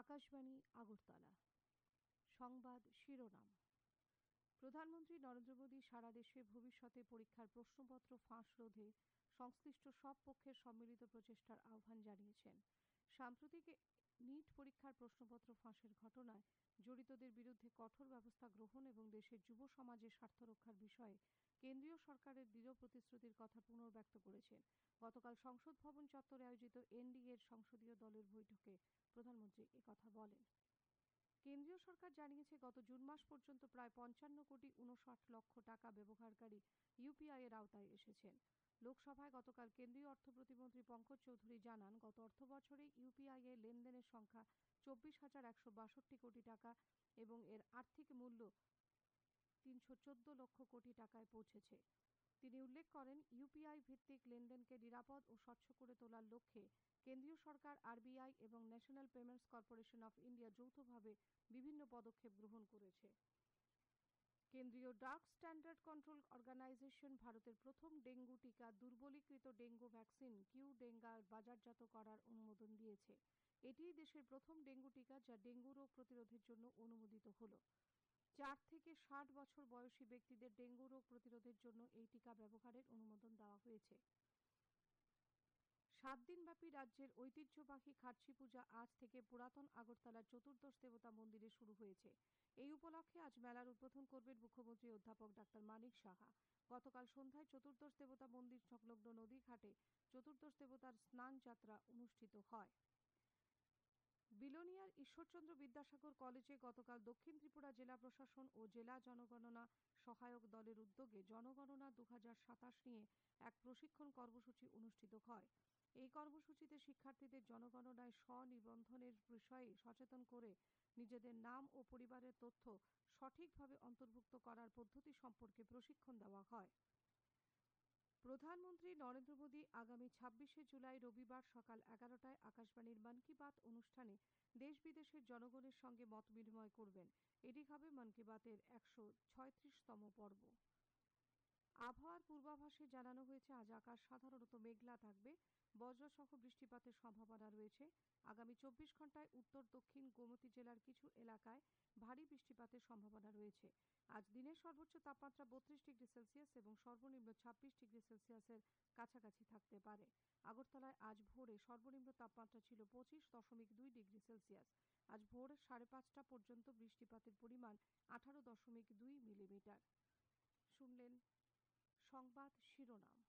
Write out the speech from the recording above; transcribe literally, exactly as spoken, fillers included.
আকাশবাণী আগরতলা। সংবাদ শিরোনাম। প্রধানমন্ত্রী নরেন্দ্র মোদী সারা দেশে ভবিষ্যতে পরীক্ষার প্রশ্নপত্র ফাঁস রোধে সংশ্লিষ্ট সব পক্ষের সম্মিলিত প্রচেষ্টার আহ্বান জানিয়েছেন। সাম্প্রতিক নিট পরীক্ষার প্রশ্নপত্র ফাঁসের ঘটনায় জড়িতদের বিরুদ্ধে কঠোর ব্যবস্থা গ্রহণ এবং দেশের যুব সমাজের স্বার্থ রক্ষার বিষয়ে কেন্দ্রীয় সরকারের দৃঢ় প্রতিশ্রুতির কথা পুনর্ব্যক্ত করেছেন। গতকাল সংসদ ভবন চত্বরে আয়োজিত এনডিএর সংসদীয় দলের বৈঠকে প্রধানমন্ত্রী একথা বলেন। কেন্দ্রীয় সরকার জানিয়েছে, গত জুন মাস পর্যন্ত প্রায় পঞ্চান্ন কোটি উনষাট লক্ষ টাকা ব্যবহারকারী ইউপিআই এর আওতায় এসেছেন। লোকসভায় গতকাল কেন্দ্রীয় অর্থ প্রতিমন্ত্রী পঙ্কজ চৌধুরী জানান, গত অর্থ বছরে ইউপিআই এর লেনদেনের সংখ্যা চব্বিশ হাজার একশো বাষট্টি কোটি টাকা এবং এর আর্থিক মূল্য তিনশো চোদ্দ লক্ষ কোটি টাকায় পৌঁছেছে। তিনি উল্লেখ করেন, ইউপিআই ভিত্তিক লেনদেনকে নিরাপদ ও স্বচ্ছ করে তোলার লক্ষ্যে কেন্দ্রীয় সরকার, আরবিআই এবং national payments corporation of India যৌথভাবে বিভিন্ন পদক্ষেপ গ্রহণ করেছে। কেন্দ্রীয় ড্রাগ স্ট্যান্ডার্ড কন্ট্রোল অর্গানাইজেশন ভারতের প্রথম ডেঙ্গু টিকা দুর্বলীকৃত ডেঙ্গু ভ্যাকসিন কিউ ডেঙ্গা বাজারজাত করার অনুমোদন দিয়েছে। এটিই দেশের প্রথম ডেঙ্গু টিকা যা ডেঙ্গু রোগ প্রতিরোধের জন্য অনুমোদিত হল। চার থেকে ষাট বছর বয়সী ব্যক্তিদের ডেঙ্গু রোগ প্রতিরোধের জন্য এই টিকা ব্যবহারের অনুমোদন দেওয়া হয়েছে। সাত দিনব্যাপী রাজ্যের ঐতিহ্যবাহী খার্চি পূজা আজ থেকে পুরাতন আগরতলার চতুর্দশ দেবতা মন্দিরে শুরু হয়েছে। এই উপলক্ষে আজ মেলার উদ্বোধন করবেন মুখ্যমন্ত্রী অধ্যাপক ডাক্তার মানিক সাহা। গতকাল সন্ধ্যায় চতুর্দশ দেবতা মন্দির সংলগ্ন নদী ঘাটে চতুর্দশ দেবতার স্নান যাত্রা অনুষ্ঠিত হয়। বিলোনিয়ার ঈশ্বরচন্দ্র বিদ্যাসাগর কলেজে গতকাল দক্ষিণ ত্রিপুরা জেলা প্রশাসন ও জেলা জনগণনা সহায়ক দলের উদ্যোগে জনগণনা দু হাজার সাতাশ নিয়ে এক প্রশিক্ষণ কর্মসূচি অনুষ্ঠিত হয়। এই কর্মসূচিতে শিক্ষার্থীদের জনগণনায় স্বনিবন্ধনের বিষয়ে সচেতন করে নিজেদের নাম ও পরিবারের তথ্য সঠিকভাবে অন্তর্ভুক্ত করার পদ্ধতি সম্পর্কে প্রশিক্ষণ দেওয়া হয়। প্রধানমন্ত্রী নরেন্দ্র মোদী আগামী ছাব্বিশে জুলাই রবিবার সকাল এগারোটায় আকাশবাণীর মন কি বাত অনুষ্ঠানে দেশ বিদেশের জনগণের সঙ্গে মত বিনিময় করবেন। এটি হবে মন কি বাতের একশো ছয়ত্রিশতম পর্ব। আবহাওয়ার পূর্বাভাসে জানানো হয়েছে, আজ আকাশ সাধারণত মেঘলা থাকবে, বজ্রসহ বৃষ্টিপাতের সম্ভাবনা রয়েছে। আগামী চব্বিশ ঘন্টায় উত্তর দক্ষিণ গোমতী জেলার কিছু এলাকায় ভারী বৃষ্টিপাতের সম্ভাবনা রয়েছে। আজ দিনের সর্বোচ্চ তাপমাত্রা বত্রিশ ডিগ্রি সেলসিয়াস এবং সর্বনিম্ন ছাব্বিশ ডিগ্রি সেলসিয়াসের কাছাকাছি থাকতে পারে। আগরতলায় আজ ভোরে সর্বনিম্ন তাপমাত্রা ছিল পঁচিশ দশমিক দুই ডিগ্রি সেলসিয়াস। আজ ভোর সাড়ে পাঁচটা পর্যন্ত বৃষ্টিপাতের পরিমাণ আঠারো দশমিক দুই মিলিমিটার। শুনলেন সংবাদ শিরোনাম।